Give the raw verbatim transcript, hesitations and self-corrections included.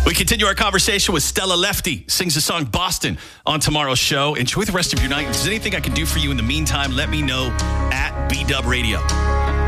We continue our conversation with Stella Lefty, sings the song Boston on tomorrow's show. Enjoy the rest of your night. If there's anything I can do for you in the meantime, let me know at B Dub Radio.